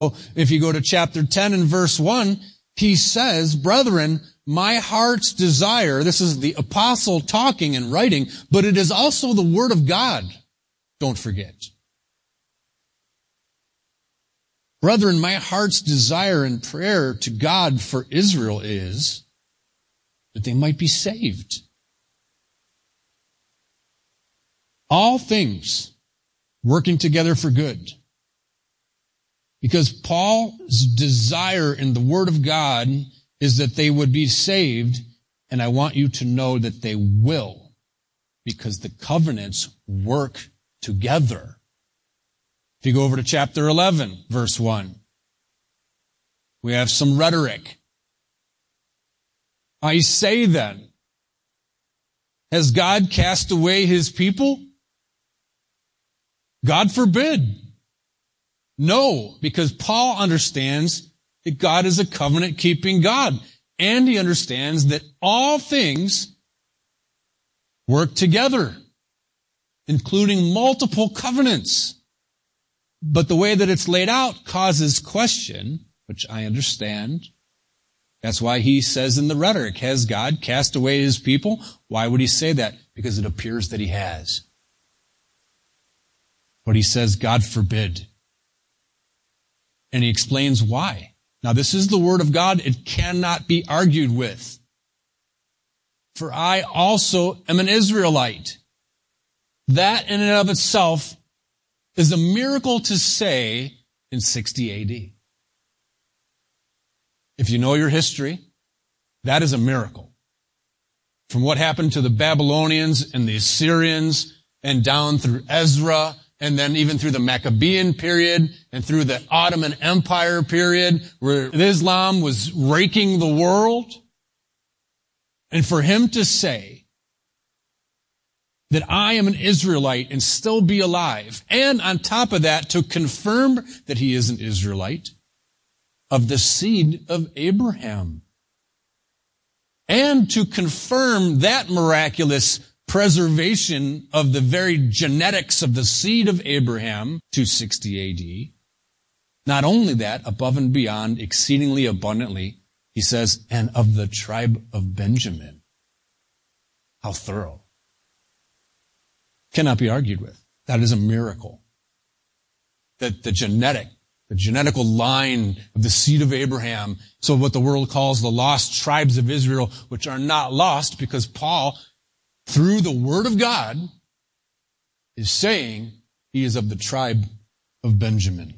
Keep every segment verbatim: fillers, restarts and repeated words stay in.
If you go to chapter ten and verse one, he says, brethren, my heart's desire, this is the apostle talking and writing, but it is also the word of God. Don't forget. Brethren, my heart's desire and prayer to God for Israel is that they might be saved. All things working together for good. Because Paul's desire in the Word of God is that they would be saved, and I want you to know that they will, because the covenants work together. If you go over to chapter eleven, verse one, we have some rhetoric. I say then, has God cast away his people? God forbid. No, because Paul understands that God is a covenant-keeping God. And he understands that all things work together, including multiple covenants. But the way that it's laid out causes question, which I understand. That's why he says in the rhetoric, has God cast away his people? Why would he say that? Because it appears that he has. But he says, God forbid. And he explains why. Now, this is the word of God. It cannot be argued with. For I also am an Israelite. That in and of itself is a miracle to say in sixty A D. If you know your history, that is a miracle. From what happened to the Babylonians and the Assyrians and down through Ezra, and then even through the Maccabean period and through the Ottoman Empire period where Islam was raking the world. And for him to say that I am an Israelite and still be alive, and on top of that to confirm that he is an Israelite of the seed of Abraham, and to confirm that miraculous preservation of the very genetics of the seed of Abraham, two sixty A D. Not only that, above and beyond, exceedingly abundantly, he says, and of the tribe of Benjamin. How thorough. Cannot be argued with. That is a miracle. That the genetic, the genetical line of the seed of Abraham, so what the world calls the lost tribes of Israel, which are not lost because Paul, through the Word of God, is saying he is of the tribe of Benjamin.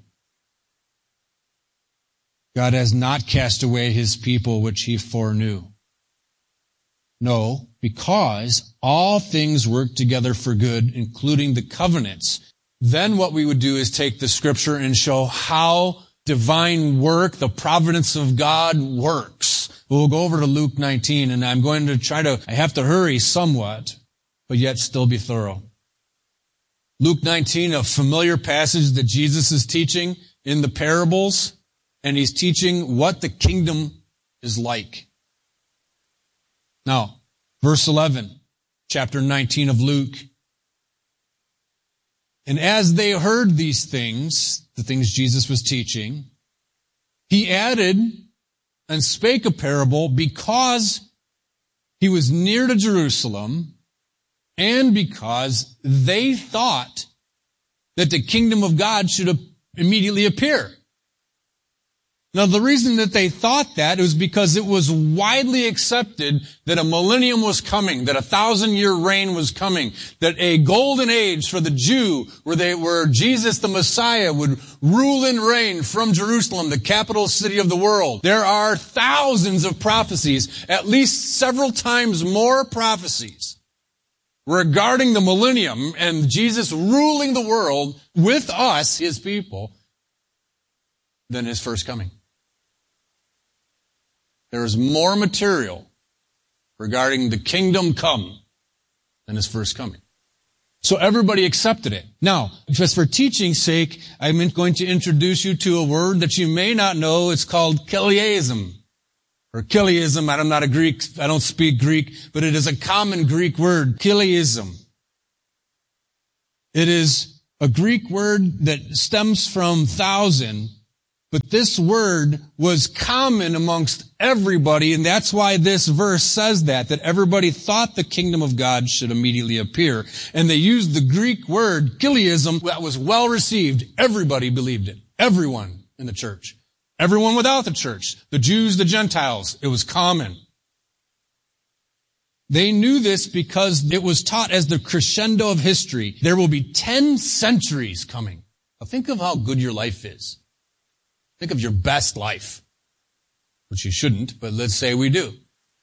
God has not cast away his people which he foreknew. No, because all things work together for good, including the covenants. Then what we would do is take the scripture and show how divine work, the providence of God works. We'll go over to Luke nineteen, and I'm going to try to, I have to hurry somewhat, but yet still be thorough. Luke nineteen, a familiar passage that Jesus is teaching in the parables, and he's teaching what the kingdom is like. Now, verse eleven, chapter nineteen of Luke. And as they heard these things, the things Jesus was teaching, he added and spake a parable because he was near to Jerusalem and because they thought that the kingdom of God should immediately appear. Now, the reason that they thought that was because it was widely accepted that a millennium was coming, that a thousand-year reign was coming, that a golden age for the Jew, where they, where Jesus the Messiah would rule and reign from Jerusalem, the capital city of the world. There are thousands of prophecies, at least several times more prophecies, regarding the millennium and Jesus ruling the world with us, his people, than his first coming. There is more material regarding the kingdom come than his first coming. So everybody accepted it. Now, just for teaching's sake, I'm going to introduce you to a word that you may not know. It's called Kiliasm. Or Kiliasm. I'm not a Greek. I don't speak Greek, but it is a common Greek word. Kiliasm. It is a Greek word that stems from thousand, But this word was common amongst everybody, and that's why this verse says that, that everybody thought the kingdom of God should immediately appear. And they used the Greek word, Kiliism, that was well received. Everybody believed it. Everyone in the church. Everyone without the church. The Jews, the Gentiles. It was common. They knew this because it was taught as the crescendo of history. There will be ten centuries coming. Now think of how good your life is. Think of your best life, which you shouldn't, but let's say we do.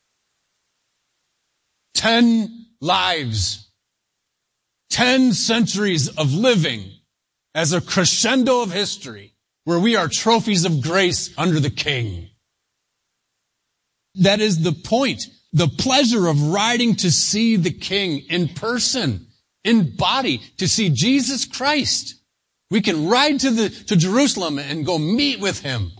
Ten lives, ten centuries of living as a crescendo of history where we are trophies of grace under the King. That is the point. The pleasure of riding to see the King in person, in body, to see Jesus Christ. We can ride to the, to Jerusalem and go meet with Him.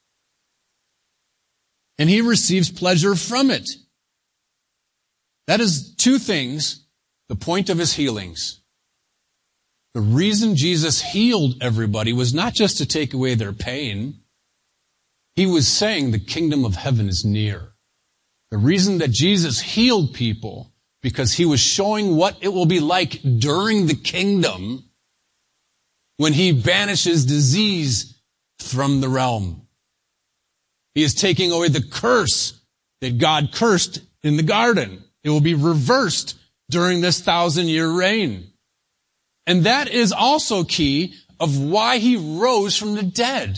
And He receives pleasure from it. That is two things, the point of His healings. The reason Jesus healed everybody was not just to take away their pain. He was saying the kingdom of heaven is near. The reason that Jesus healed people, because He was showing what it will be like during the kingdom when He banishes disease from the realm. He is taking away the curse that God cursed in the garden. It will be reversed during this thousand-year reign. And that is also key of why He rose from the dead.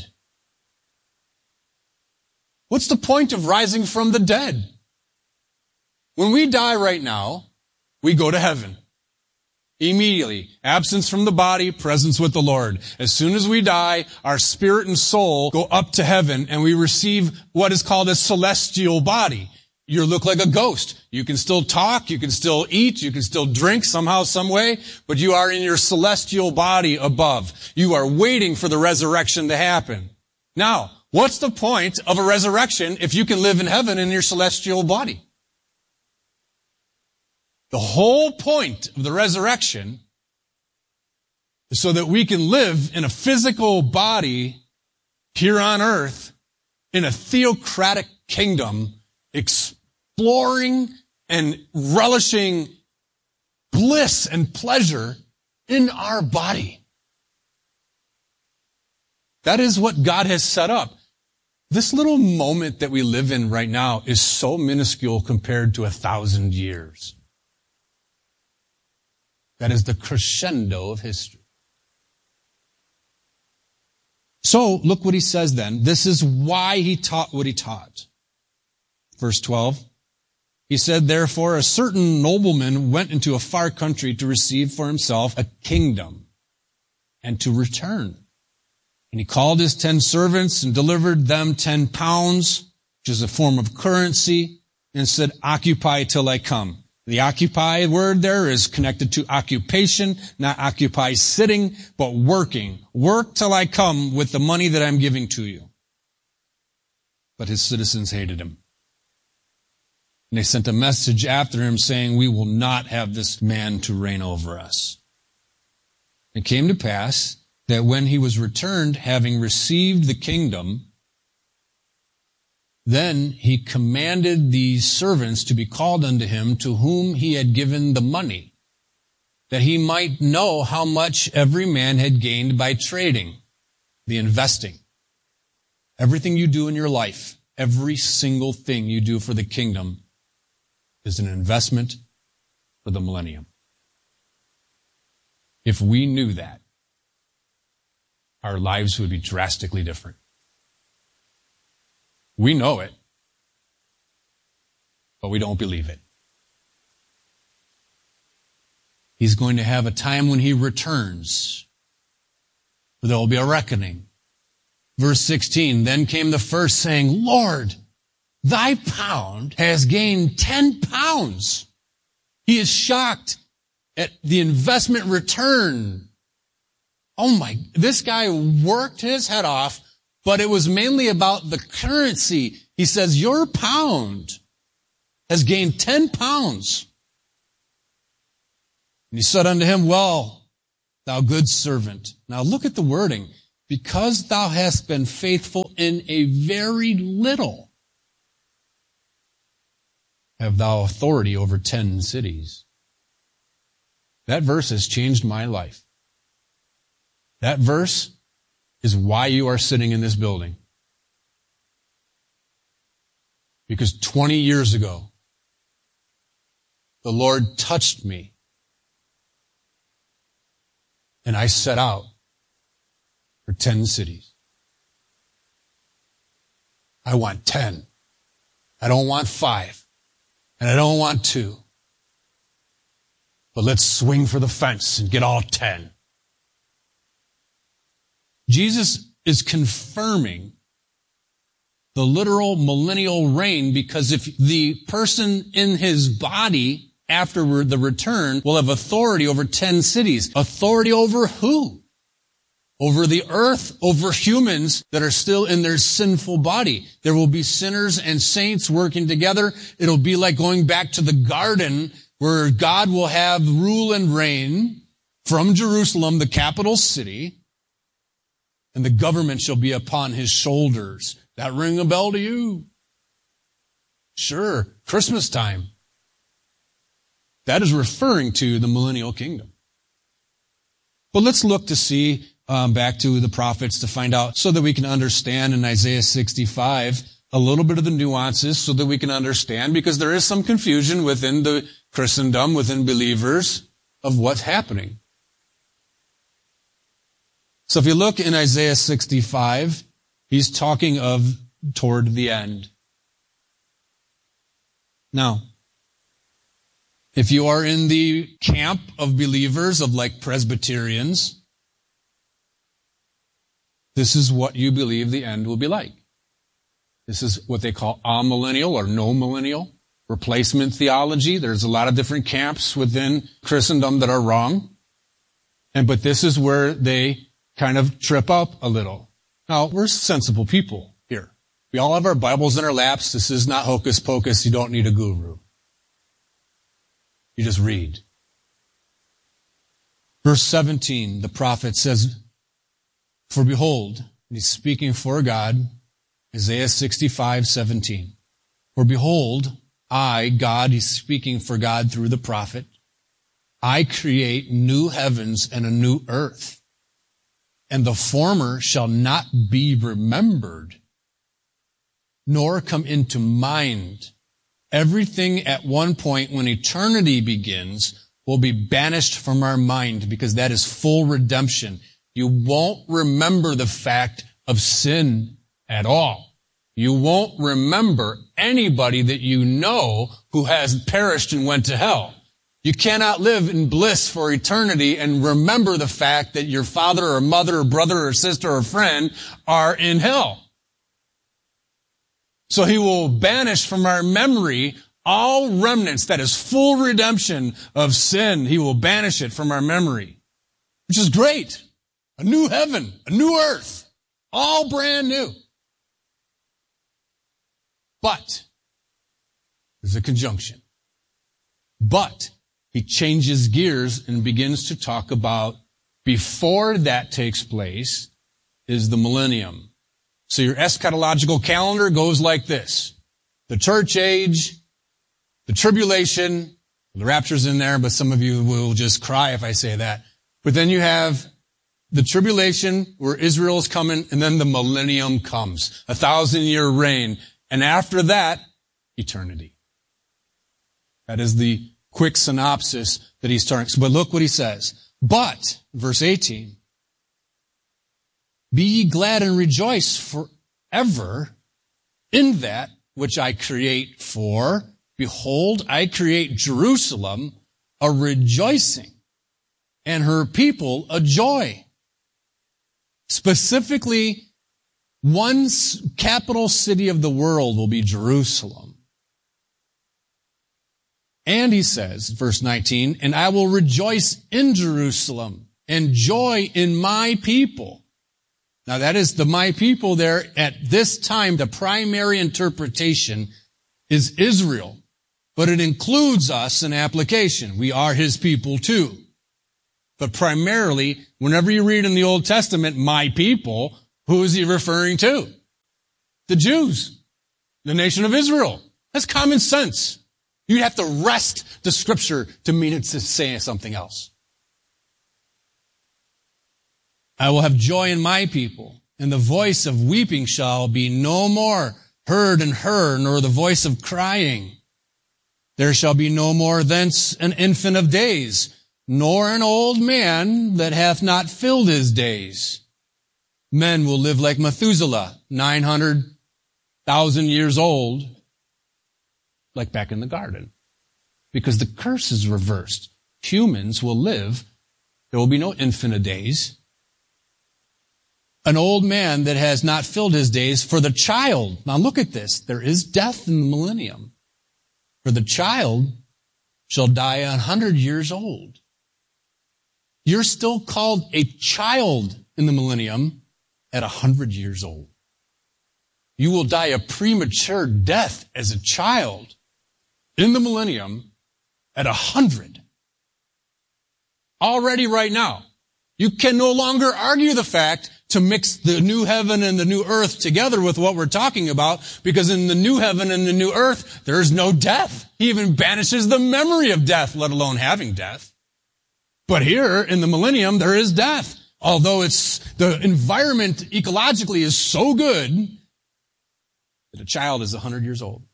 What's the point of rising from the dead? When we die right now, we go to heaven. Immediately. Absence from the body, presence with the Lord. As soon as we die, our spirit and soul go up to heaven and we receive what is called a celestial body. You look like a ghost. You can still talk, you can still eat, you can still drink somehow, some way, but you are in your celestial body above. You are waiting for the resurrection to happen. Now, what's the point of a resurrection if you can live in heaven in your celestial body? The whole point of the resurrection is so that we can live in a physical body here on earth in a theocratic kingdom, exploring and relishing bliss and pleasure in our body. That is what God has set up. This little moment that we live in right now is so minuscule compared to a thousand years. That is the crescendo of history. So, look what he says then. This is why he taught what he taught. Verse twelve. He said, therefore, a certain nobleman went into a far country to receive for himself a kingdom and to return. And he called his ten servants and delivered them ten pounds, which is a form of currency, and said, occupy till I come. The occupy word there is connected to occupation, not occupy sitting, but working. Work till I come with the money that I'm giving to you. But his citizens hated him. And they sent a message after him saying, we will not have this man to reign over us. It came to pass that when he was returned, having received the kingdom, then he commanded these servants to be called unto him to whom he had given the money, that he might know how much every man had gained by trading, the investing. Everything you do in your life, every single thing you do for the kingdom is an investment for the millennium. If we knew that, our lives would be drastically different. We know it, but we don't believe it. He's going to have a time when he returns, where there will be a reckoning. Verse sixteen, then came the first saying, Lord, thy pound has gained ten pounds. He is shocked at the investment return. Oh my, this guy worked his head off, but it was mainly about the currency. He says, your pound has gained ten pounds. And he said unto him, well, thou good servant. Now look at the wording. because thou hast been faithful in a very little, have thou authority over ten cities. That verse has changed my life. That verse is why you are sitting in this building. Because twenty years ago, the Lord touched me, and I set out for ten cities. I want ten. I don't want five. And I don't want two. But let's swing for the fence and get all ten. Jesus is confirming the literal millennial reign, because if the person in his body after the return will have authority over ten cities. Authority over who? Over the earth, over humans that are still in their sinful body. There will be sinners and saints working together. It'll be like going back to the garden where God will have rule and reign from Jerusalem, the capital city, and the government shall be upon his shoulders. That ring a bell to you? Sure, Christmas time. That is referring to the millennial kingdom. But let's look to see um, back to the prophets to find out so that we can understand in Isaiah sixty-five a little bit of the nuances so that we can understand, because there is some confusion within the Christendom, within believers, of what's happening. So if you look in Isaiah sixty-five, he's talking of toward the end. Now, if you are in the camp of believers, of like Presbyterians, this is what you believe the end will be like. This is what they call amillennial or no millennial, replacement theology. There's a lot of different camps within Christendom that are wrong. And but this is where they kind of trip up a little. Now, we're sensible people here. We all have our Bibles in our laps. This is not hocus pocus. You don't need a guru. You just read. Verse seventeen, the prophet says, for behold, and he's speaking for God, Isaiah sixty-five, seventeen. For behold, I, God, he's speaking for God through the prophet, I create new heavens and a new earth, and the former shall not be remembered, nor come into mind. Everything at one point when eternity begins will be banished from our mind, because that is full redemption. You won't remember the fact of sin at all. You won't remember anybody that you know who has perished and went to hell. You cannot live in bliss for eternity and remember the fact that your father or mother or brother or sister or friend are in hell. So he will banish from our memory all remnants, that is full redemption of sin. He will banish it from our memory, which is great. A new heaven, a new earth, all brand new. But there's a conjunction. But he changes gears and begins to talk about before that takes place is the millennium. So your eschatological calendar goes like this. The church age, the tribulation, the rapture's in there, but some of you will just cry if I say that. But then you have the tribulation where Israel is coming, and then the millennium comes. A thousand year reign. And after that, eternity. That is the quick synopsis that he's starting. But look what he says. But, verse eighteen, be ye glad and rejoice forever in that which I create for. Behold, I create Jerusalem a rejoicing, and her people a joy. Specifically, one capital city of the world will be Jerusalem. And he says, verse nineteen, and I will rejoice in Jerusalem and joy in my people. Now that is the my people there at this time. The primary interpretation is Israel, but it includes us in application. We are his people too. But primarily, whenever you read in the Old Testament, my people, who is he referring to? The Jews, the nation of Israel. That's common sense. You'd have to wrest the scripture to mean it to say something else. I will have joy in my people, and the voice of weeping shall be no more heard in her, nor the voice of crying. There shall be no more thence an infant of days, nor an old man that hath not filled his days. Men will live like Methuselah, nine hundred thousand years old, like back in the garden. Because the curse is reversed. Humans will live. There will be no infant of days. An old man that has not filled his days for the child. Now look at this. There is death in the millennium. For the child shall die a hundred years old. You're still called a child in the millennium at a hundred years old. You will die a premature death as a child in the millennium at a hundred. Already right now. You can no longer argue the fact to mix the new heaven and the new earth together with what we're talking about, because in the new heaven and the new earth, there is no death. He even banishes the memory of death, let alone having death. But here in the millennium, there is death. Although it's, the environment ecologically is so good that a child is a hundred years old.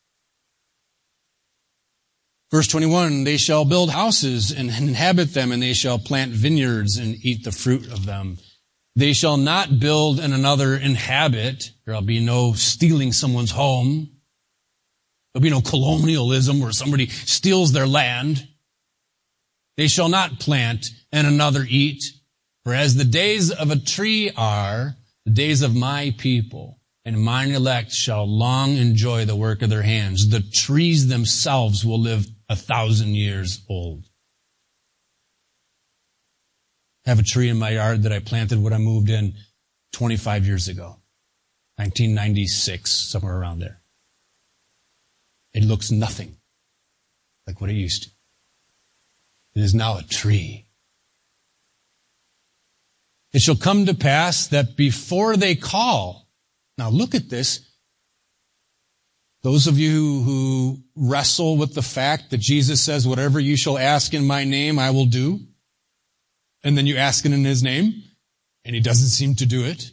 Verse twenty-one, they shall build houses and inhabit them, and they shall plant vineyards and eat the fruit of them. They shall not build and another inhabit. There'll be no stealing someone's home. There'll be no colonialism where somebody steals their land. They shall not plant and another eat. For as the days of a tree are, the days of my people, and mine elect shall long enjoy the work of their hands. The trees themselves will live a thousand years old. I have a tree in my yard that I planted when I moved in twenty-five years ago. nineteen ninety-six, somewhere around there. It looks nothing like what it used to. It is now a tree. It shall come to pass that before they call, now look at this, those of you who wrestle with the fact that Jesus says, whatever you shall ask in my name, I will do. And then you ask it in his name, and he doesn't seem to do it.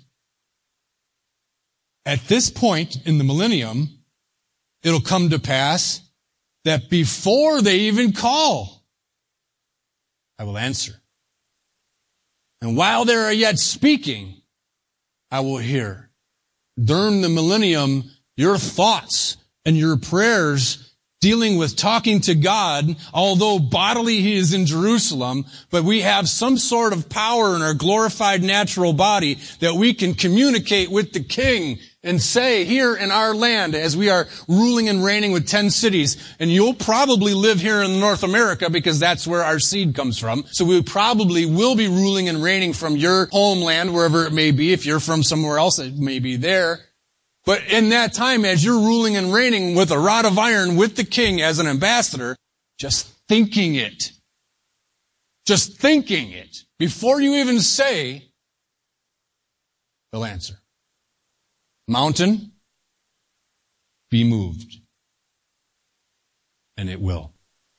At this point in the millennium, it'll come to pass that before they even call, I will answer. And while they are yet speaking, I will hear. During the millennium, your thoughts and your prayers dealing with talking to God, although bodily he is in Jerusalem, but we have some sort of power in our glorified natural body that we can communicate with the King and say, here in our land, as we are ruling and reigning with ten cities, and you'll probably live here in North America because that's where our seed comes from. So we probably will be ruling and reigning from your homeland, wherever it may be. If you're from somewhere else, it may be there. But in that time, as you're ruling and reigning with a rod of iron with the King as an ambassador, just thinking it, just thinking it, before you even say, he'll answer. Mountain, be moved. And it will.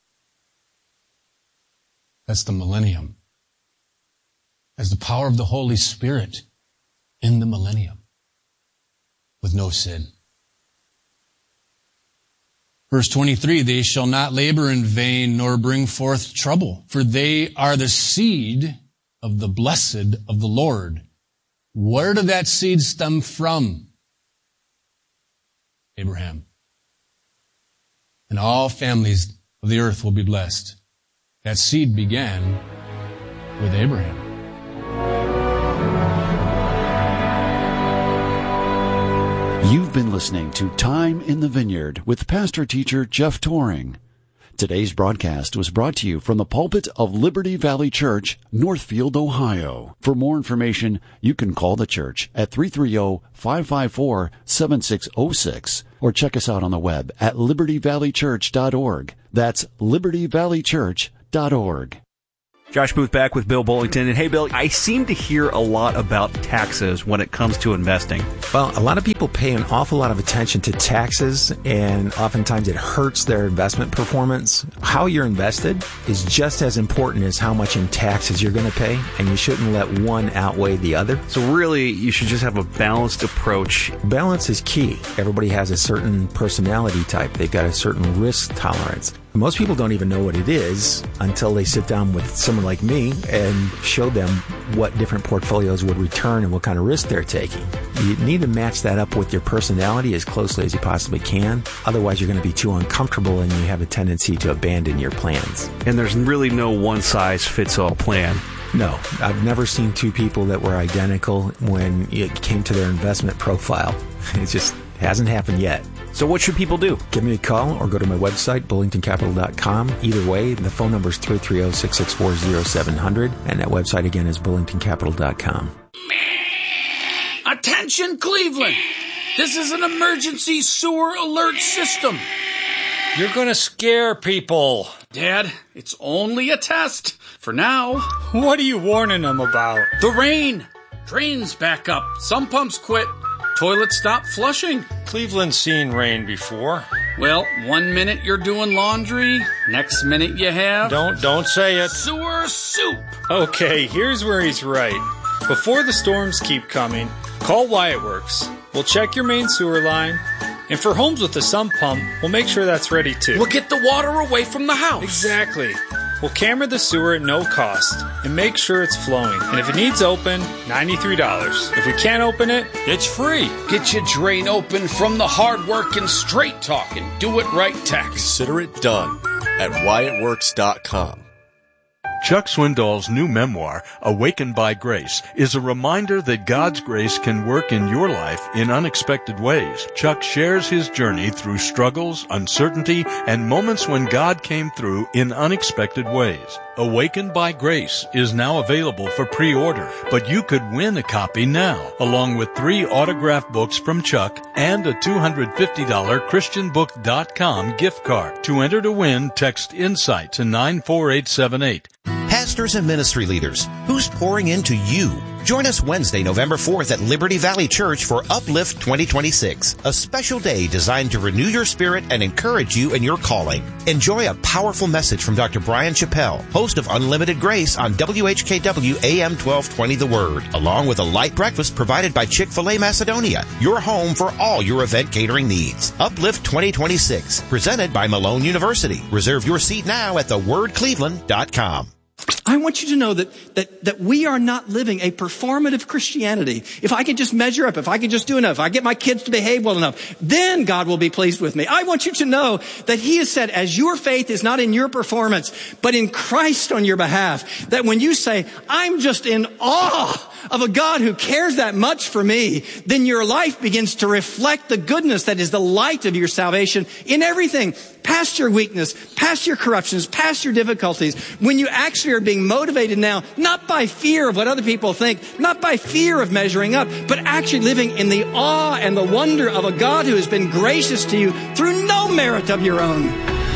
That's the millennium. As the power of the Holy Spirit in the millennium. With no sin. Verse twenty-three, they shall not labor in vain nor bring forth trouble, for they are the seed of the blessed of the Lord. Where did that seed stem from? Abraham. And all families of the earth will be blessed. That seed began with Abraham. You've been listening to Time in the Vineyard with pastor-teacher Jeff Toring. Today's broadcast was brought to you from the pulpit of Liberty Valley Church, Northfield, Ohio. For more information, you can call the church at three three zero, five five four, seven six zero six or check us out on the web at liberty valley church dot org. That's liberty valley church dot org. Josh Booth back with Bill Bullington. And hey, Bill, I seem to hear a lot about taxes when it comes to investing. Well, a lot of people pay an awful lot of attention to taxes, and oftentimes it hurts their investment performance. How you're invested is just as important as how much in taxes you're going to pay, and you shouldn't let one outweigh the other. So really, you should just have a balanced approach. Balance is key. Everybody has a certain personality type. They've got a certain risk tolerance. Most people don't even know what it is until they sit down with someone like me and show them what different portfolios would return and what kind of risk they're taking. You need to match that up with your personality as closely as you possibly can. Otherwise, you're going to be too uncomfortable and you have a tendency to abandon your plans. And there's really no one-size-fits-all plan. No, I've never seen two people that were identical when it came to their investment profile. It just hasn't happened yet. So what should people do? Give me a call or go to my website, bullington capital dot com. Either way, the phone number is three three zero, six six four, zero seven zero zero, and that website again is bullington capital dot com. Attention, Cleveland! This is an emergency sewer alert system. You're going to scare people. Dad, it's only a test. For now. What are you warning them about? The rain. Drains back up. Some pumps quit. Toilets stop flushing. Cleveland's seen rain before. Well, one minute you're doing laundry, next minute you have... Don't, don't say it. Sewer soup. Okay, here's where he's right. Before the storms keep coming, call Wyatt Works. We'll check your main sewer line. And for homes with a sump pump, we'll make sure that's ready too. We'll get the water away from the house. Exactly. We'll camera the sewer at no cost and make sure it's flowing. And if it needs open, ninety-three dollars. If we can't open it, it's free. Get your drain open from the hard work and straight talk and do it right tax. Consider it done at wyatt works dot com. Chuck Swindoll's new memoir, Awakened by Grace, is a reminder that God's grace can work in your life in unexpected ways. Chuck shares his journey through struggles, uncertainty, and moments when God came through in unexpected ways. Awakened by Grace is now available for pre-order, but you could win a copy now, along with three autographed books from Chuck and a two hundred fifty dollars christian book dot com gift card. To enter to win, text INSIGHT to nine four eight seven eight. Pastors and ministry leaders, who's pouring into you? Join us Wednesday, November fourth at Liberty Valley Church for Uplift twenty twenty-six, a special day designed to renew your spirit and encourage you in your calling. Enjoy a powerful message from Doctor Brian Chappell, host of Unlimited Grace on W H K W A M twelve twenty The Word, along with a light breakfast provided by Chick-fil-A Macedonia, your home for all your event catering needs. Uplift twenty twenty-six, presented by Malone University. Reserve your seat now at the word cleveland dot com. I want you to know that, that, that we are not living a performative Christianity. If I can just measure up, if I can just do enough, if I get my kids to behave well enough, then God will be pleased with me. I want you to know that He has said, as your faith is not in your performance, but in Christ on your behalf, that when you say, I'm just in awe of a God who cares that much for me, then your life begins to reflect the goodness that is the light of your salvation in everything. Past your weakness, past your corruptions, past your difficulties, when you actually are being motivated now, not by fear of what other people think, not by fear of measuring up, but actually living in the awe and the wonder of a God who has been gracious to you through no merit of your own.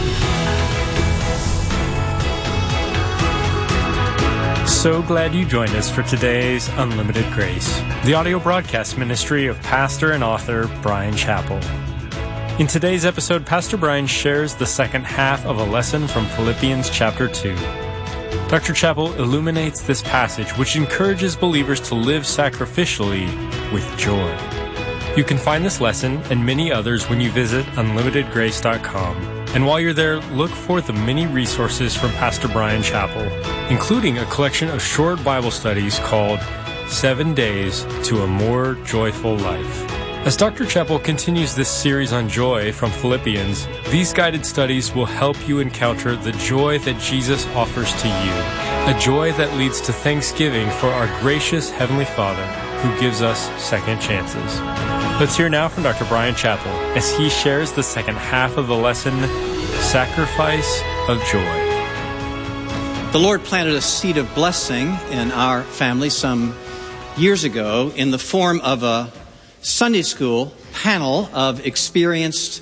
So glad you joined us for today's Unlimited Grace, the audio broadcast ministry of pastor and author Brian Chappell. In today's episode, Pastor Brian shares the second half of a lesson from Philippians chapter two. Doctor Chappell illuminates this passage, which encourages believers to live sacrificially with joy. You can find this lesson and many others when you visit unlimited grace dot com. And while you're there, look for the many resources from Pastor Brian Chappell, including a collection of short Bible studies called Seven Days to a More Joyful Life. As Doctor Chappell continues this series on joy from Philippians, these guided studies will help you encounter the joy that Jesus offers to you, a joy that leads to thanksgiving for our gracious Heavenly Father who gives us second chances. Let's hear now from Doctor Brian Chappell as he shares the second half of the lesson, Sacrifice of Joy. The Lord planted a seed of blessing in our family some years ago in the form of a Sunday school panel of experienced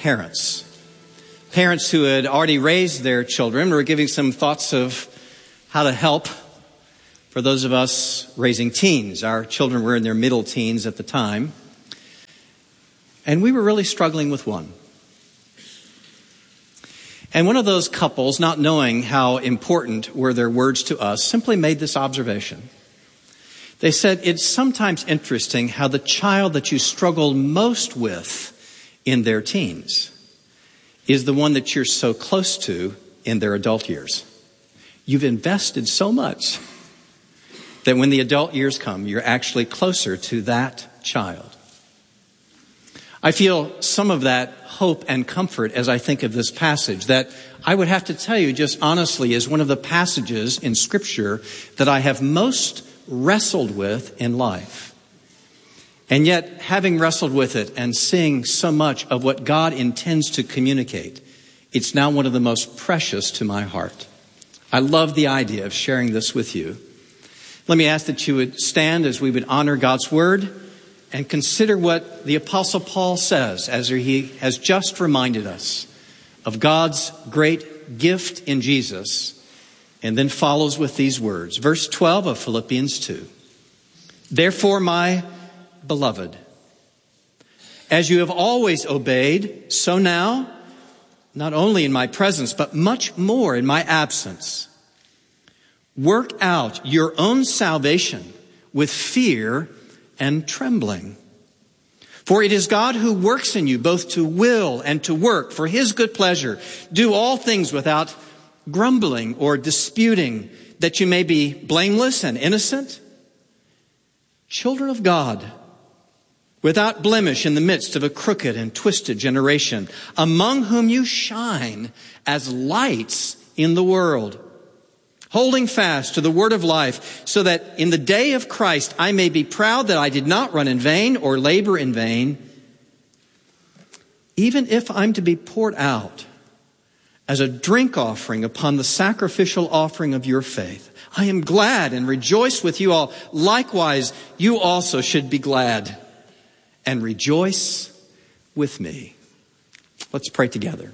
parents. Parents who had already raised their children were giving some thoughts of how to help for those of us raising teens. Our children were in their middle teens at the time, and we were really struggling with one. And one of those couples, not knowing how important were their words to us, simply made this observation. They said, it's sometimes interesting how the child that you struggle most with in their teens is the one that you're so close to in their adult years. You've invested so much that when the adult years come, you're actually closer to that child. I feel some of that hope and comfort as I think of this passage that I would have to tell you just honestly is one of the passages in Scripture that I have most wrestled with in life. And yet, having wrestled with it and seeing so much of what God intends to communicate, it's now one of the most precious to my heart. I love the idea of sharing this with you. Let me ask that you would stand as we would honor God's word and consider what the Apostle Paul says as he has just reminded us of God's great gift in Jesus, and then follows with these words. Verse twelve of Philippians two. Therefore, my beloved, as you have always obeyed, so now, not only in my presence, but much more in my absence, work out your own salvation with fear and trembling. For it is God who works in you both to will and to work for his good pleasure. Do all things without grumbling or disputing, that you may be blameless and innocent, children of God, without blemish in the midst of a crooked and twisted generation, among whom you shine as lights in the world, holding fast to the word of life, so that in the day of Christ I may be proud that I did not run in vain or labor in vain. Even if I'm to be poured out as a drink offering upon the sacrificial offering of your faith, I am glad and rejoice with you all. Likewise, you also should be glad and rejoice with me. Let's pray together.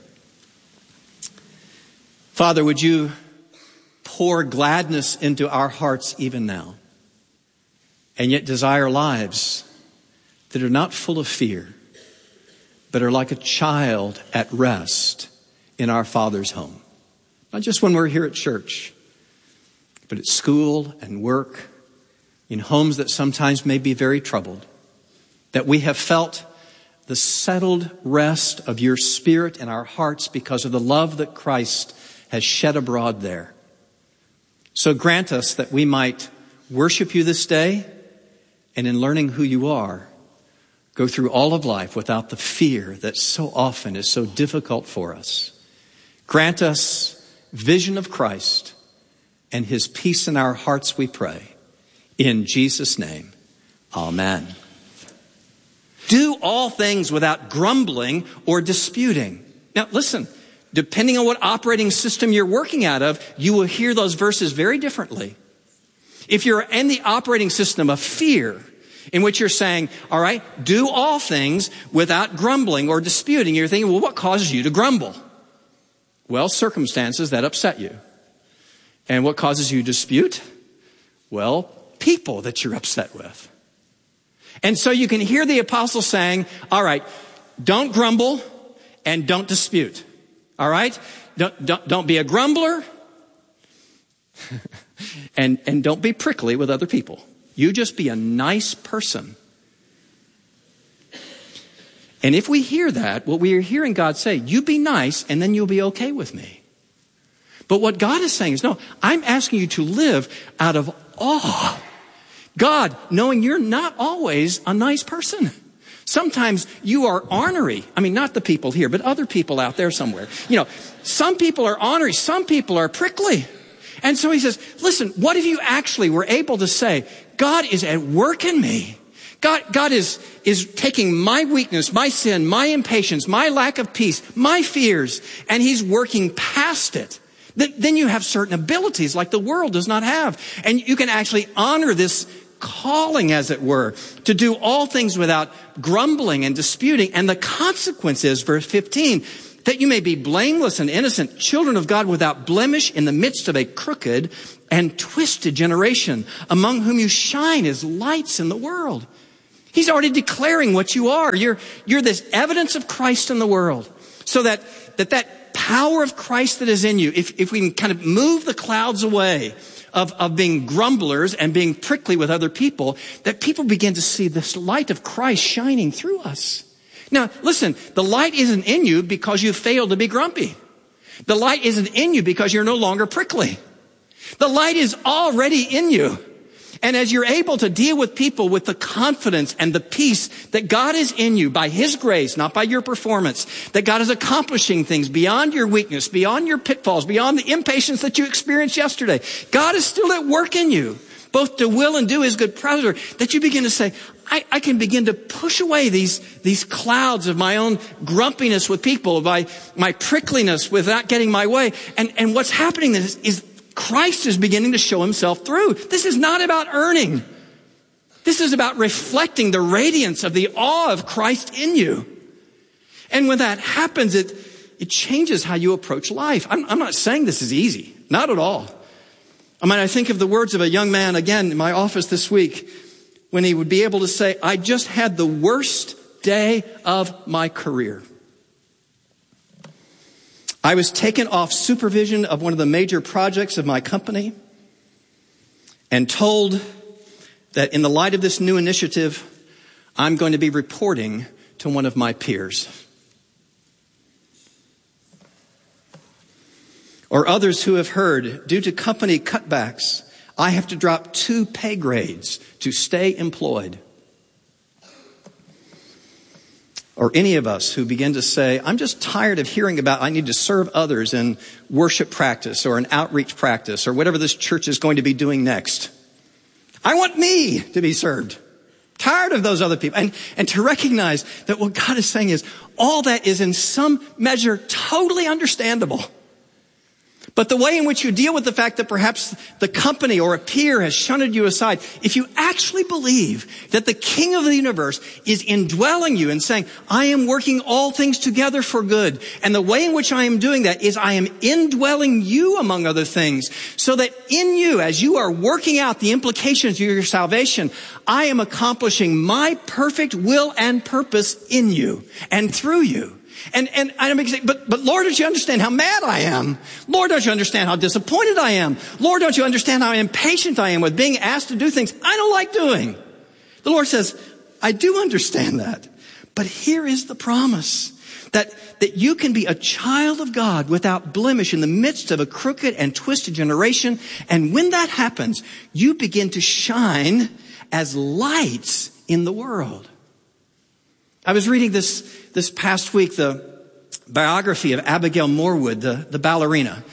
Father, would you pour gladness into our hearts even now, and yet desire lives that are not full of fear, but are like a child at rest in our Father's home. Not just when we're here at church, but at school and work, in homes that sometimes may be very troubled, that we have felt the settled rest of your Spirit in our hearts because of the love that Christ has shed abroad there. So grant us that we might worship you this day, and in learning who you are, go through all of life without the fear that so often is so difficult for us. Grant us vision of Christ and his peace in our hearts, we pray. In Jesus' name, amen. Do all things without grumbling or disputing. Now listen, depending on what operating system you're working out of, you will hear those verses very differently. If you're in the operating system of fear, in which you're saying, all right, do all things without grumbling or disputing, you're thinking, well, what causes you to grumble? Well, circumstances that upset you. And what causes you to dispute? Well, people that you're upset with. And so you can hear the apostle saying, all right, don't grumble and don't dispute. All right? Don't, don't, don't be a grumbler and, and don't be prickly with other people. You just be a nice person. And if we hear that, what we are hearing God say, you be nice and then you'll be okay with me. But what God is saying is, no, I'm asking you to live out of awe. God, knowing you're not always a nice person. Sometimes you are ornery. I mean, not the people here, but other people out there somewhere. You know, some people are ornery. Some people are prickly. And so he says, listen, what if you actually were able to say, God is at work in me. God, God is, is taking my weakness, my sin, my impatience, my lack of peace, my fears, and he's working past it. Then you have certain abilities like the world does not have. And you can actually honor this calling, as it were, to do all things without grumbling and disputing. And the consequence is, verse fifteen, that you may be blameless and innocent, children of God without blemish in the midst of a crooked and twisted generation, among whom you shine as lights in the world. He's already declaring what you are. You're, you're this evidence of Christ in the world. So that, that, that power of Christ that is in you, if, if we can kind of move the clouds away of, of being grumblers and being prickly with other people, that people begin to see this light of Christ shining through us. Now, listen, the light isn't in you because you failed to be grumpy. The light isn't in you because you're no longer prickly. The light is already in you. And as you're able to deal with people with the confidence and the peace that God is in you by His grace, not by your performance, that God is accomplishing things beyond your weakness, beyond your pitfalls, beyond the impatience that you experienced yesterday. God is still at work in you, both to will and do His good pleasure, that you begin to say, I, I can begin to push away these, these clouds of my own grumpiness with people, by my prickliness with not getting my way. And, and what's happening is, is Christ is beginning to show Himself through. This is not about earning. This is about reflecting the radiance of the awe of Christ in you. And when that happens, it, it changes how you approach life. I'm, I'm not saying this is easy. Not at all. I mean, I think of the words of a young man, again, in my office this week, when he would be able to say, I just had the worst day of my career. I was taken off supervision of one of the major projects of my company and told that in the light of this new initiative, I'm going to be reporting to one of my peers. Or others who have heard, due to company cutbacks, I have to drop two pay grades to stay employed. Or any of us who begin to say, I'm just tired of hearing about I need to serve others in worship practice or an outreach practice or whatever this church is going to be doing next. I want me to be served. Tired of those other people. And, and to recognize that what God is saying is all that is in some measure totally understandable. But the way in which you deal with the fact that perhaps the company or a peer has shunted you aside, if you actually believe that the King of the universe is indwelling you and saying, I am working all things together for good. And the way in which I am doing that is I am indwelling you among other things, so that in you, as you are working out the implications of your salvation, I am accomplishing my perfect will and purpose in you and through you. And, and I'm saying, but, but Lord, don't you understand how mad I am? Lord, don't you understand how disappointed I am? Lord, don't you understand how impatient I am with being asked to do things I don't like doing? The Lord says, I do understand that. But here is the promise that, that you can be a child of God without blemish in the midst of a crooked and twisted generation. And when that happens, you begin to shine as lights in the world. I was reading this, this past week, the biography of Abigail Morwood, the, the ballerina.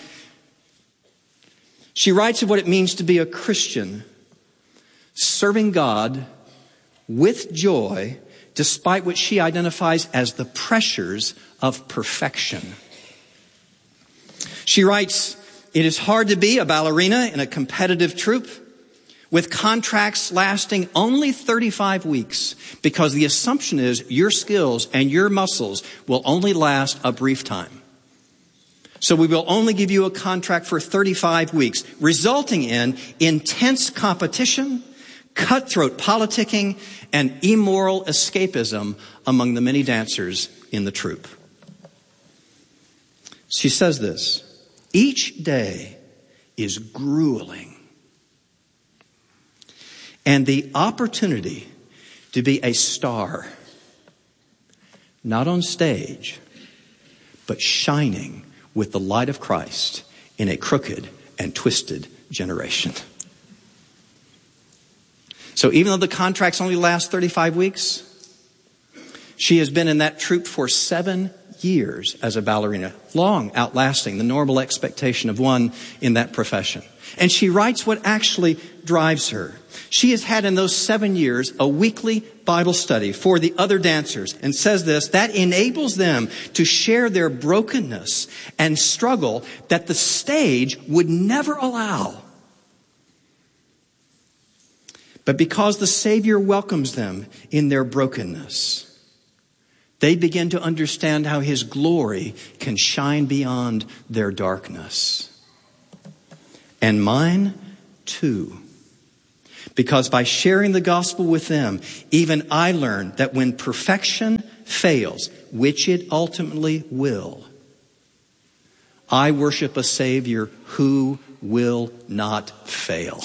She writes of what it means to be a Christian, serving God with joy, despite what she identifies as the pressures of perfection. She writes, it is hard to be a ballerina in a competitive troupe with contracts lasting only thirty-five weeks, because the assumption is your skills and your muscles will only last a brief time. So we will only give you a contract for thirty-five weeks, resulting in intense competition, cutthroat politicking, and immoral escapism among the many dancers in the troupe. She says this, each day is grueling. And the opportunity to be a star, not on stage, but shining with the light of Christ in a crooked and twisted generation. So even though the contracts only last thirty-five weeks, she has been in that troupe for seven years as a ballerina, long outlasting the normal expectation of one in that profession. And she writes what actually drives her. She has had in those seven years a weekly Bible study for the other dancers, and says this, that enables them to share their brokenness and struggle that the stage would never allow. But because the Savior welcomes them in their brokenness, They begin to understand how his glory can shine beyond their darkness. And mine too. Because by sharing the gospel with them, even I learned that when perfection fails, which it ultimately will, I worship a Savior who will not fail.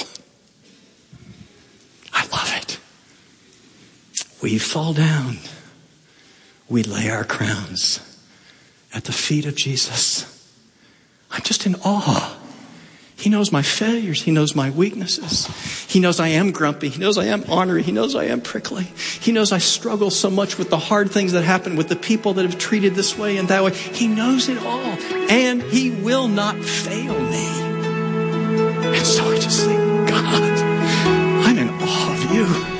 I love it. We fall down. We lay our crowns at the feet of Jesus. I'm just in awe. He knows my failures. He knows my weaknesses. He knows I am grumpy. He knows I am ornery. He knows I am prickly. He knows I struggle so much with the hard things that happen, with the people that have treated this way and that way. He knows it all. And he will not fail me. And so I just think, God, I'm in awe of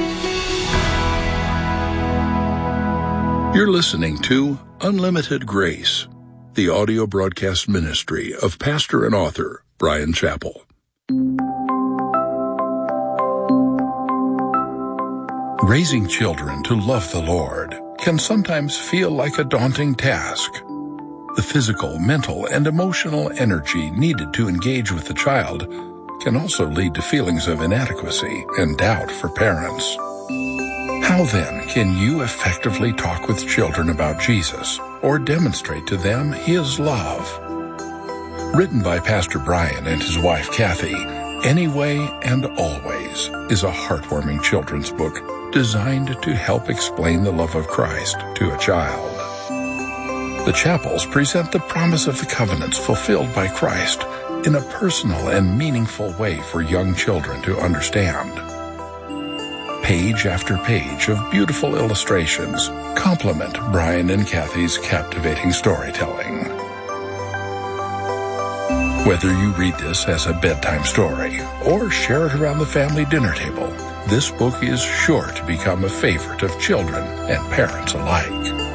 you. You're listening to Unlimited Grace, the audio broadcast ministry of pastor and author Bryan Chapell. Raising children to love the Lord can sometimes feel like a daunting task. The physical, mental, and emotional energy needed to engage with the child can also lead to feelings of inadequacy and doubt for parents. How then can you effectively talk with children about Jesus or demonstrate to them his love? Written by Pastor Bryan and his wife Kathy, Anyway and Always is a heartwarming children's book designed to help explain the love of Christ to a child. The Chapells present the promise of the covenants fulfilled by Christ in a personal and meaningful way for young children to understand. Page after page of beautiful illustrations complement Bryan and Kathy's captivating storytelling. Whether you read this as a bedtime story or share it around the family dinner table, this book is sure to become a favorite of children and parents alike.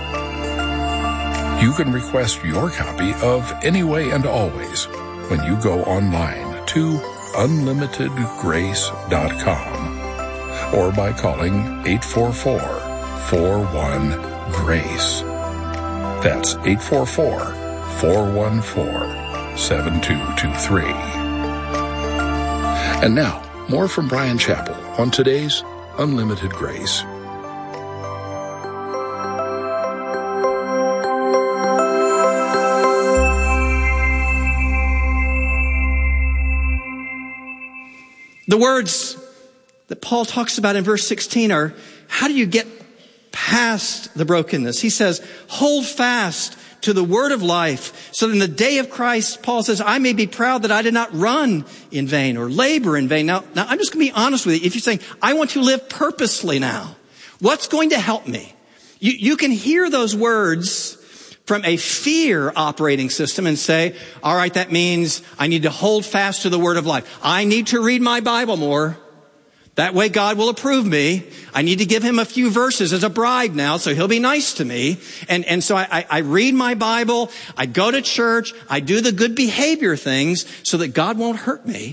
You can request your copy of Anyway and Always when you go online to unlimited grace dot com or by calling eight four four, four one, GRACE. That's eight four four, four one four, seven two two three. And now, more from Bryan Chapell on today's Unlimited Grace. The words that Paul talks about in verse sixteen are, how do you get past the brokenness? He says, hold fast to the word of life, so that in the day of Christ, Paul says, I may be proud that I did not run in vain or labor in vain. Now, now I'm just going to be honest with you. If you're saying, I want to live purposely now, what's going to help me? You, you can hear those words from a fear operating system and say, all right, that means I need to hold fast to the word of life. I need to read my Bible more. That way God will approve me. I need to give him a few verses as a bribe now, so he'll be nice to me. And, and so I, I, I read my Bible, I go to church, I do the good behavior things so that God won't hurt me.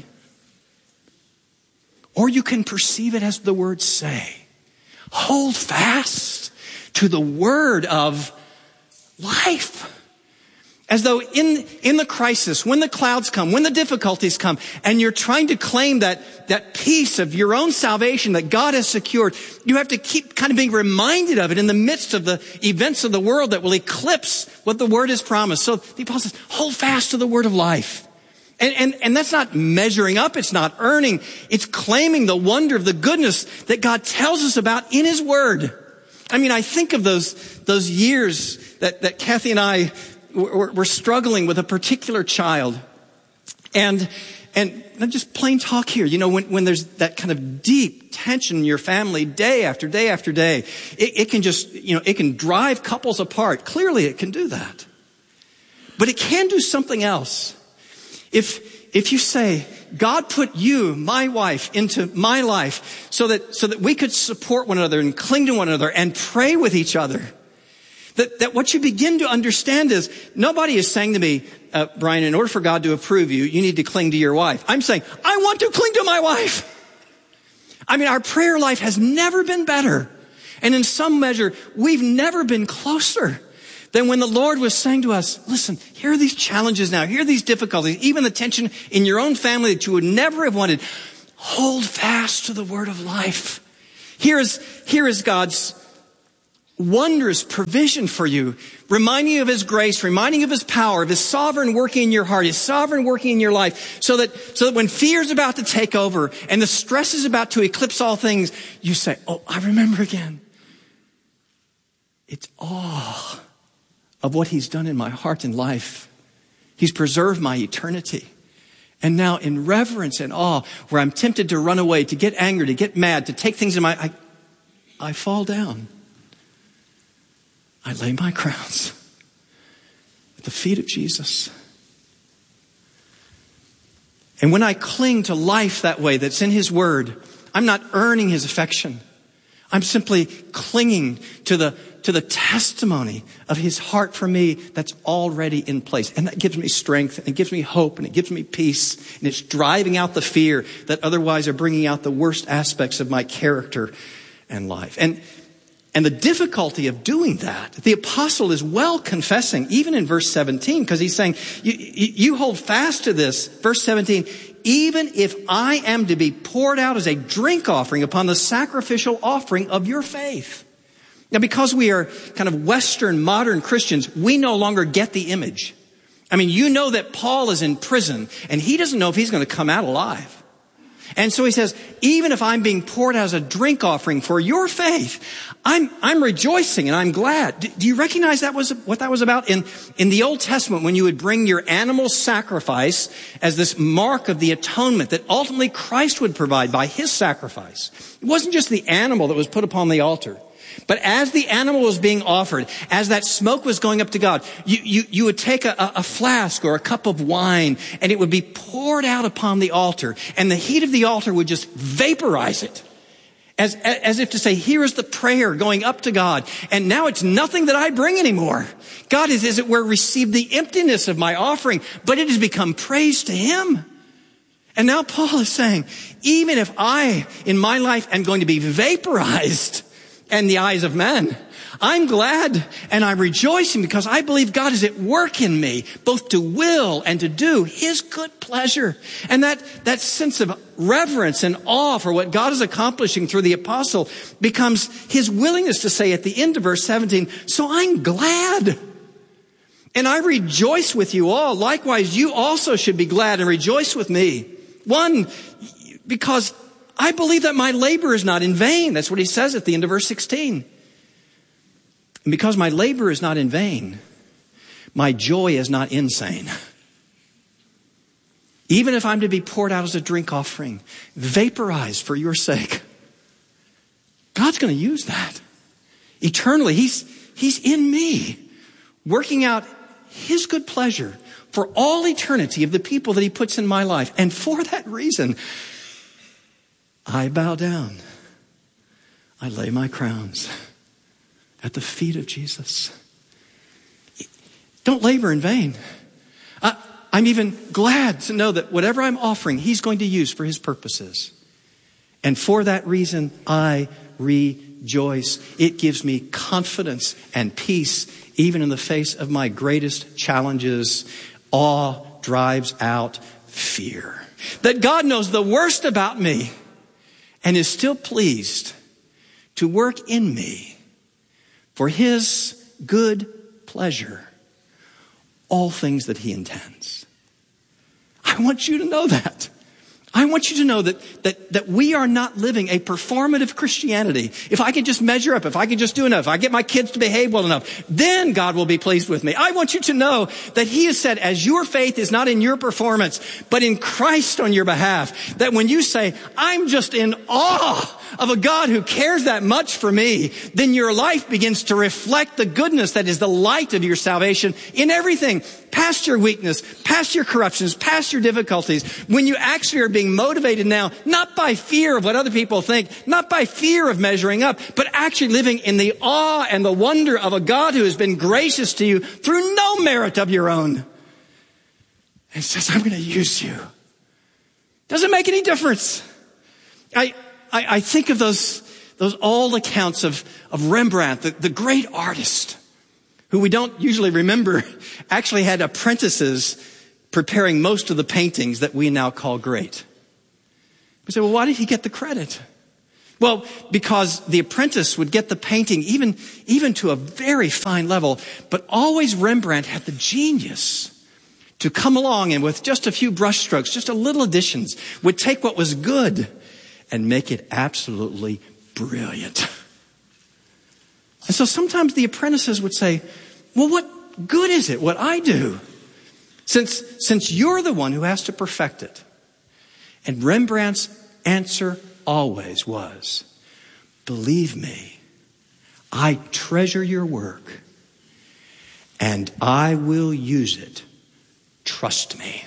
Or you can perceive it as the words say. Hold fast to the word of life. As though in, in the crisis, when the clouds come, when the difficulties come, and you're trying to claim that, that peace of your own salvation that God has secured, you have to keep kind of being reminded of it in the midst of the events of the world that will eclipse what the word has promised. So the apostle says, hold fast to the word of life. And, and, and that's not measuring up. It's not earning. It's claiming the wonder of the goodness that God tells us about in his word. I mean, I think of those, those years that, that Kathy and I We're, we're struggling with a particular child. And, and just plain talk here. You know, when, when there's that kind of deep tension in your family day after day after day, it, it can just, you know, it can drive couples apart. Clearly it can do that. But it can do something else. If, if you say, God put you, my wife, into my life so that, so that we could support one another and cling to one another and pray with each other. That, that what you begin to understand is, nobody is saying to me, uh, Bryan, in order for God to approve you, you need to cling to your wife. I'm saying, I want to cling to my wife. I mean, our prayer life has never been better. And in some measure, we've never been closer than when the Lord was saying to us, listen, here are these challenges now. Here are these difficulties, even the tension in your own family that you would never have wanted. Hold fast to the word of life. Here is, here is God's wondrous provision for you, reminding you of his grace, reminding you of his power, of his sovereign working in your heart, his sovereign working in your life, so that, so that when fear is about to take over and the stress is about to eclipse all things, you say, oh, I remember again. It's awe of what he's done in my heart and life. He's preserved my eternity. And now in reverence and awe, where I'm tempted to run away, to get angry, to get mad, to take things in my, I, I fall down. I lay my crowns at the feet of Jesus. And when I cling to life that way, that's in his word, I'm not earning his affection. I'm simply clinging to the, to the testimony of his heart for me that's already in place. And that gives me strength, and it gives me hope, and it gives me peace. And it's driving out the fear that otherwise are bringing out the worst aspects of my character and life. And And the difficulty of doing that, the apostle is well confessing, even in verse seventeen, because he's saying, you, you hold fast to this. Verse seventeen, even if I am to be poured out as a drink offering upon the sacrificial offering of your faith. Now, because we are kind of Western modern Christians, we no longer get the image. I mean, you know that Paul is in prison and he doesn't know if he's going to come out alive. And so he says, even if I'm being poured out as a drink offering for your faith, I'm, I'm rejoicing and I'm glad. Do, do you recognize that was what that was about? In, in the Old Testament, when you would bring your animal sacrifice as this mark of the atonement that ultimately Christ would provide by his sacrifice. It wasn't just the animal that was put upon the altar. But as the animal was being offered, as that smoke was going up to God, you, you, you would take a, a flask or a cup of wine and it would be poured out upon the altar, and the heat of the altar would just vaporize it. As, as if to say, here is the prayer going up to God. And now it's nothing that I bring anymore. God is, as it were, received the emptiness of my offering, but it has become praise to him. And now Paul is saying, even if I, in my life, am going to be vaporized in the eyes of men, I'm glad and I'm rejoicing because I believe God is at work in me, both to will and to do his good pleasure. And that, that sense of reverence and awe for what God is accomplishing through the apostle becomes his willingness to say at the end of verse seventeen, so I'm glad. And I rejoice with you all. Likewise, you also should be glad and rejoice with me. One, because I believe that my labor is not in vain. That's what he says at the end of verse sixteen. And because my labor is not in vain, my joy is not insane. Even if I'm to be poured out as a drink offering, vaporized for your sake, God's going to use that. Eternally, he's, he's in me, working out his good pleasure for all eternity of the people that he puts in my life. And for that reason, I bow down. I lay my crowns at the feet of Jesus. Don't labor in vain. I, I'm even glad to know that whatever I'm offering, he's going to use for his purposes. And for that reason, I rejoice. It gives me confidence and peace, even in the face of my greatest challenges. Awe drives out fear. That God knows the worst about me and is still pleased to work in me for his good pleasure, all things that he intends. I want you to know that. I want you to know that, that, that we are not living a performative Christianity. If I can just measure up, if I can just do enough, if I get my kids to behave well enough, then God will be pleased with me. I want you to know that he has said, as your faith is not in your performance, but in Christ on your behalf, that when you say, I'm just in awe of a God who cares that much for me, then your life begins to reflect the goodness that is the light of your salvation in everything, past your weakness, past your corruptions, past your difficulties. When you actually are being motivated now, not by fear of what other people think, not by fear of measuring up, but actually living in the awe and the wonder of a God who has been gracious to you through no merit of your own. And says, I'm going to use you. Doesn't make any difference. I, I, I think of those, those old accounts of, of Rembrandt, the, the great artist, who we don't usually remember, actually had apprentices preparing most of the paintings that we now call great. We say, well, why did he get the credit? Well, because the apprentice would get the painting even, even to a very fine level, but always Rembrandt had the genius to come along and with just a few brush strokes, just a little additions, would take what was good and make it absolutely brilliant. And so sometimes the apprentices would say, well, what good is it, what I do? Since, since you're the one who has to perfect it. And Rembrandt's answer always was, believe me, I treasure your work and I will use it. Trust me.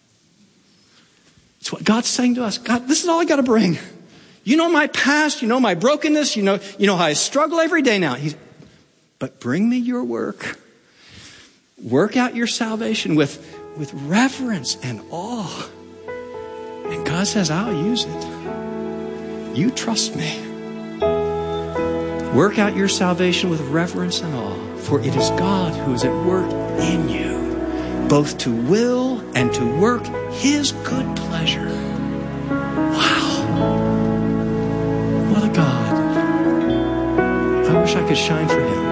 It's what God's saying to us. God, this is all I got to bring. You know my past, you know my brokenness, you know, you know how I struggle every day now. He's, but bring me your work. Work out your salvation with, with reverence and awe. And God says, I'll use it. You trust me. Work out your salvation with reverence and awe, for it is God who is at work in you, both to will and to work his good pleasure. Wow. What a God. I wish I could shine for him.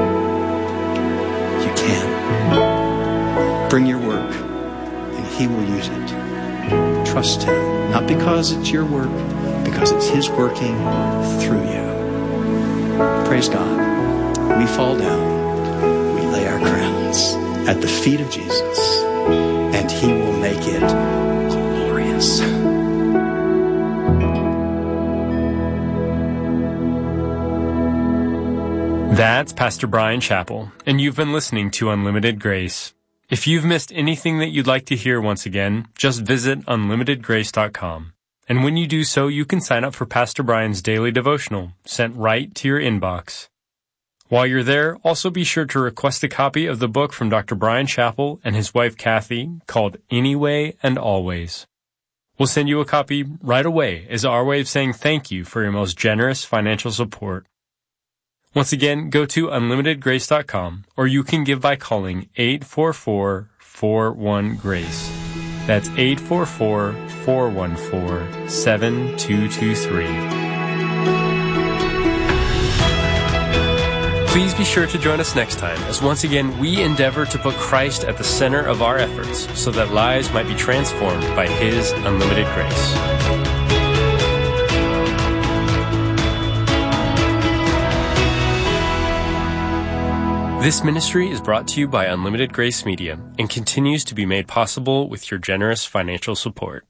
You can. Bring your work, and he will use it. Trust him, not because it's your work, because it's his working through you. Praise God. We fall down. We lay our crowns at the feet of Jesus, and he will make it glorious. That's Pastor Bryan Chapell, and you've been listening to Unlimited Grace. If you've missed anything that you'd like to hear once again, just visit unlimited grace dot com. And when you do so, you can sign up for Pastor Bryan's daily devotional, sent right to your inbox. While you're there, also be sure to request a copy of the book from Doctor Bryan Chapell and his wife Kathy, called Anyway and Always. We'll send you a copy right away as our way of saying thank you for your most generous financial support. Once again, go to unlimited grace dot com, or you can give by calling eight four four, four one, GRACE. That's eight four four, four one four, seven two two three. Please be sure to join us next time, as once again we endeavor to put Christ at the center of our efforts so that lives might be transformed by his unlimited grace. This ministry is brought to you by Unlimited Grace Media and continues to be made possible with your generous financial support.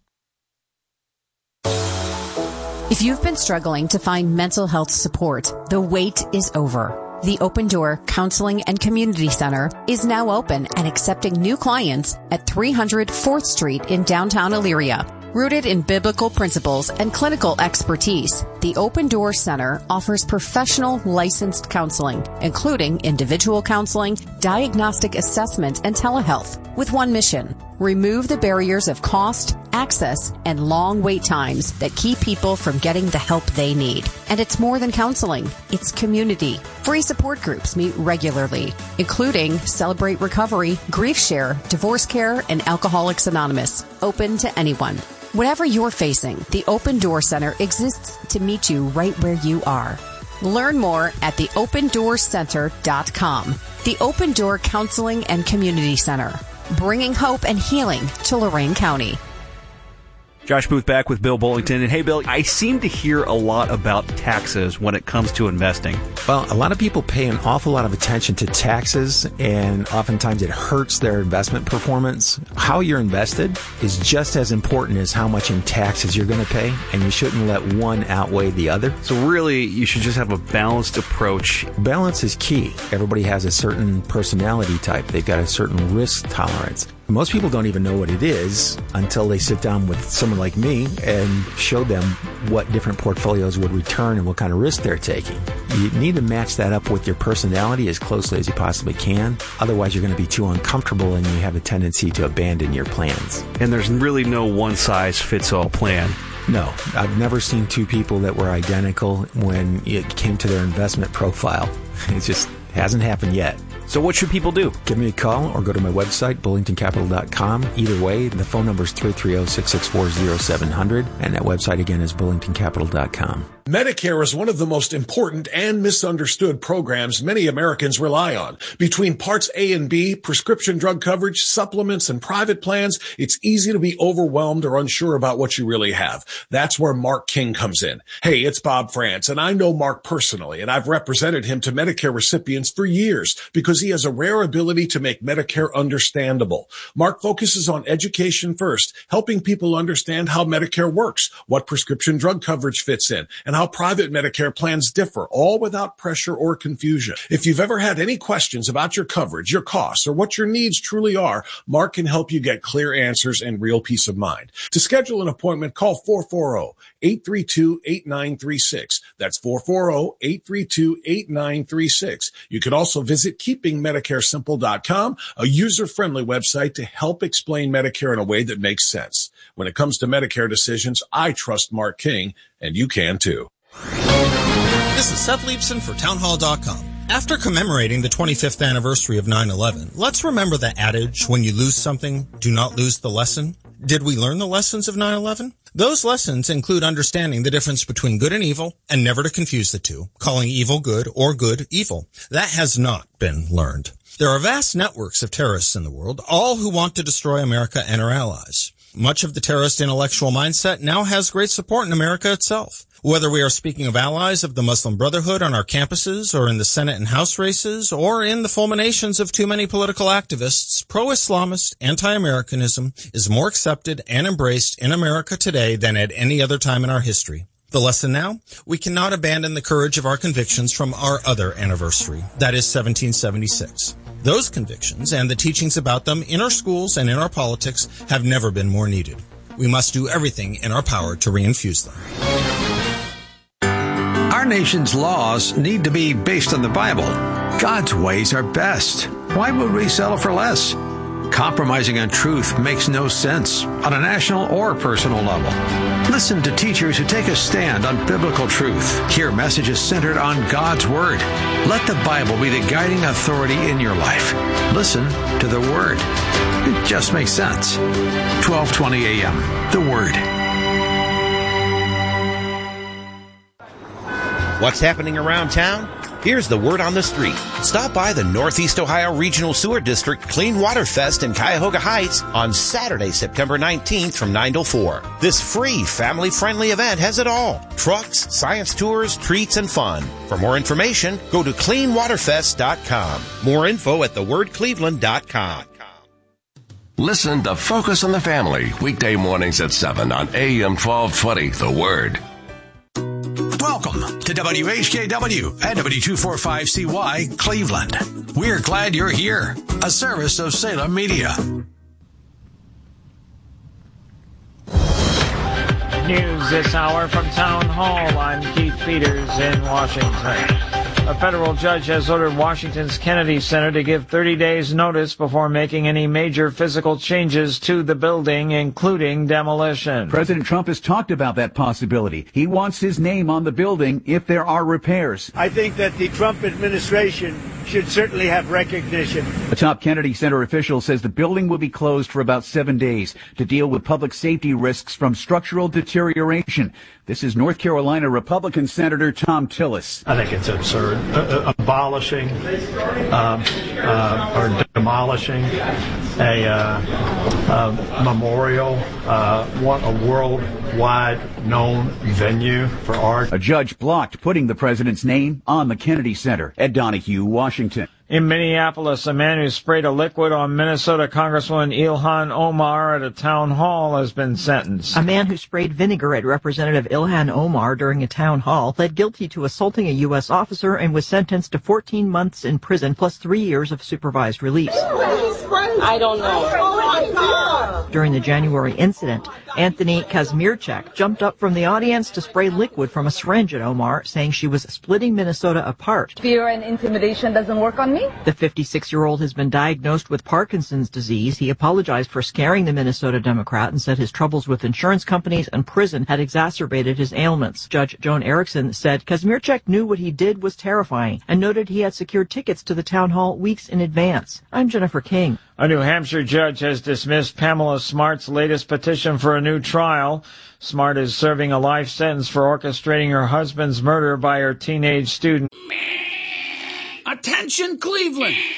If you've been struggling to find mental health support, the wait is over. The Open Door Counseling and Community Center is now open and accepting new clients at three hundred fourth Street in downtown Elyria. Rooted in biblical principles and clinical expertise, the Open Door Center offers professional licensed counseling, including individual counseling, diagnostic assessment, and telehealth, with one mission: remove the barriers of cost, access, and long wait times that keep people from getting the help they need. And it's more than counseling. It's community. Free support groups meet regularly, including Celebrate Recovery, Grief Share, Divorce Care, and Alcoholics Anonymous. Open to anyone. Whatever you're facing, the Open Door Center exists to meet you right where you are. Learn more at the open door center dot com. The Open Door Counseling and Community Center, bringing hope and healing to Lorain County. Josh Booth back with Bill Bullington. And hey, Bill, I seem to hear a lot about taxes when it comes to investing. Well, a lot of people pay an awful lot of attention to taxes, and oftentimes it hurts their investment performance. How you're invested is just as important as how much in taxes you're going to pay, and you shouldn't let one outweigh the other. So really, you should just have a balanced approach. Balance is key. Everybody has a certain personality type. They've got a certain risk tolerance. Most people don't even know what it is until they sit down with someone like me and show them what different portfolios would return and what kind of risk they're taking. You need to match that up with your personality as closely as you possibly can. Otherwise, you're going to be too uncomfortable and you have a tendency to abandon your plans. And there's really no one-size-fits-all plan. No, I've never seen two people that were identical when it came to their investment profile. It just hasn't happened yet. So what should people do? Give me a call or go to my website, bullington capital dot com. Either way, the phone number is three three zero, six six four, zero seven zero zero, and that website again is bullington capital dot com. Medicare is one of the most important and misunderstood programs many Americans rely on. Between Parts A and B, prescription drug coverage, supplements, and private plans, it's easy to be overwhelmed or unsure about what you really have. That's where Mark King comes in. Hey, it's Bob France, and I know Mark personally, and I've represented him to Medicare recipients for years because he has a rare ability to make Medicare understandable. Mark focuses on education first, helping people understand how Medicare works, what prescription drug coverage fits in, and how private Medicare plans differ, all without pressure or confusion. If you've ever had any questions about your coverage, your costs, or what your needs truly are, Mark can help you get clear answers and real peace of mind. To schedule an appointment, call four four zero, eight three two, eight nine three six. That's four four zero, eight three two, eight nine three six. You can also visit keeping medicare simple dot com, a user-friendly website to help explain Medicare in a way that makes sense. When it comes to Medicare decisions, I trust Mark King, and you can too. This is Seth Leibson for townhall dot com. After commemorating the twenty-fifth anniversary of nine eleven, let's remember the adage, when you lose something, do not lose the lesson. Did we learn the lessons of nine eleven? Those lessons include understanding the difference between good and evil and never to confuse the two, calling evil good or good evil. That has not been learned. There are vast networks of terrorists in the world, all who want to destroy America and our allies. Much of the terrorist intellectual mindset now has great support in America itself. Whether we are speaking of allies of the Muslim Brotherhood on our campuses or in the Senate and House races or in the fulminations of too many political activists, pro-Islamist anti-Americanism is more accepted and embraced in America today than at any other time in our history. The lesson now? We cannot abandon the courage of our convictions from our other anniversary, that is seventeen seventy-six. Those convictions and the teachings about them in our schools and in our politics have never been more needed. We must do everything in our power to reinfuse them. Our nation's laws need to be based on the Bible. God's ways are best. Why would we settle for less? Compromising on truth makes no sense on a national or personal level. Listen to teachers who take a stand on biblical truth. Hear messages centered on God's Word. Let the Bible be the guiding authority in your life. Listen to the Word. It just makes sense. twelve twenty a.m. The Word. What's happening around town? Here's the word on the street. Stop by the Northeast Ohio Regional Sewer District Clean Water Fest in Cuyahoga Heights on Saturday, September nineteenth from nine till four. This free, family-friendly event has it all. Trucks, science tours, treats, and fun. For more information, go to clean water fest dot com. More info at the word cleveland dot com. Listen to Focus on the Family, weekday mornings at seven on A M twelve twenty, The Word. Welcome to W H K W and W two forty-five C Y Cleveland. We're glad you're here. A service of Salem Media. News this hour from Town Hall. I'm Keith Peters in Washington. A federal judge has ordered Washington's Kennedy Center to give thirty days notice before making any major physical changes to the building, including demolition. President Trump has talked about that possibility. He wants his name on the building if there are repairs. I think that the Trump administration should certainly have recognition. A top Kennedy Center official says the building will be closed for about seven days to deal with public safety risks from structural deterioration. This is North Carolina Republican Senator Thom Tillis. I think it's absurd. Uh, abolishing uh, uh, or demolishing a uh, uh, memorial, uh, one, a worldwide known venue for art. A judge blocked putting the president's name on the Kennedy Center. Ed Donahue, Washington. In Minneapolis, a man who sprayed a liquid on Minnesota Congresswoman Ilhan Omar at a town hall has been sentenced. A man who sprayed vinegar at Representative Ilhan Omar during a town hall pled guilty to assaulting a U S officer and was sentenced to fourteen months in prison plus three years of supervised release. I don't know. During the January incident, Anthony Kazmierczak jumped up from the audience to spray liquid from a syringe at Omar, saying she was splitting Minnesota apart. Fear and intimidation doesn't work on me. me? The fifty-six-year-old has been diagnosed with Parkinson's disease. He apologized for scaring the Minnesota Democrat and said his troubles with insurance companies and prison had exacerbated his ailments. Judge Joan Erickson said Kazmierczak knew what he did was terrifying and noted he had secured tickets to the town hall weeks in advance. I'm Jennifer King. A New Hampshire judge has dismissed Pamela Smart's latest petition for a new trial. Smart is serving a life sentence for orchestrating her husband's murder by her teenage student. Attention, Cleveland!